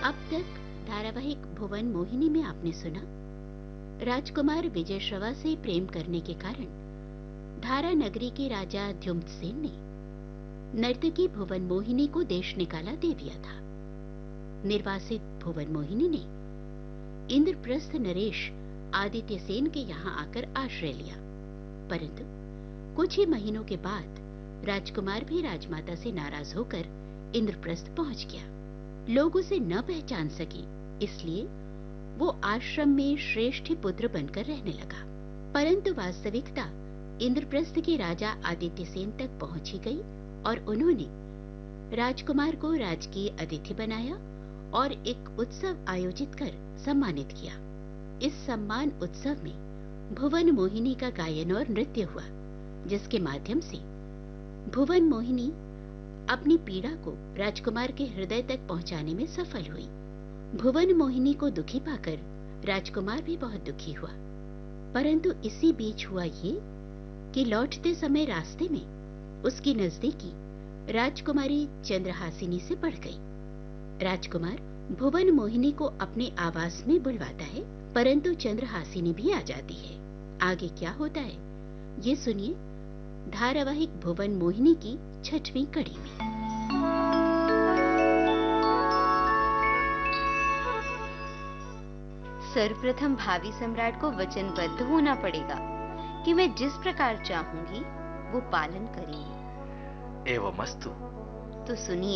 अब तक धारावाहिक भुवन मोहिनी में आपने सुना, राजकुमार विजय श्रवा से प्रेम करने के कारण धारा नगरी के राजा द्युम्नसेन ने नर्तकी भुवन मोहिनी को देश निकाला दे दिया था। निर्वासित भुवन मोहिनी ने इंद्रप्रस्थ नरेश आदित्य सेन के यहाँ आकर आश्रय लिया, परंतु कुछ ही महीनों के बाद राजकुमार भी राजमाता से नाराज होकर इंद्रप्रस्थ पहुंच गया। लोग उसे न पहचान सके, इसलिए वो आश्रम में श्रेष्ठ पुत्र बनकर रहने लगा। परंतु वास्तविकता इंद्रप्रस्थ के राजा आदित्य सेन तक पहुंच ही गई और उन्होंने राजकुमार को राजकीय अतिथि बनाया और एक उत्सव आयोजित कर सम्मानित किया। इस सम्मान उत्सव में भुवन मोहिनी का गायन और नृत्य हुआ, जिसके माध्यम से भुवन मोहिनी अपनी पीड़ा को राजकुमार के हृदय तक पहुंचाने में सफल हुई। भुवन मोहिनी को दुखी पाकर राजकुमार भी बहुत दुखी हुआ, परंतु इसी बीच हुआ ये कि लौटते समय रास्ते में उसकी नजदीकी राजकुमारी चंद्रहासिनी से पड़ गई। राजकुमार भुवन मोहिनी को अपने आवास में बुलवाता है, परंतु चंद्रहासिनी भी आ जाती है। आगे क्या होता है ये सुनिए धारावाहिक भुवन मोहिनी की 6वीं कड़ी में। सर्वप्रथम भावी सम्राट को वचनबद्ध होना पड़ेगा कि मैं जिस प्रकार चाहूंगी वो पालन करेंगे। एवमस्तु। तो सुनिए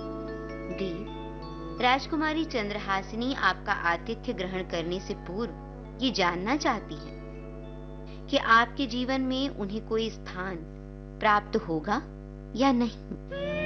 देव, राजकुमारी चंद्रहासिनी आपका आतिथ्य ग्रहण करने से पूर्व ये जानना चाहती है कि आपके जीवन में उन्हें कोई स्थान प्राप्त होगा या नहीं।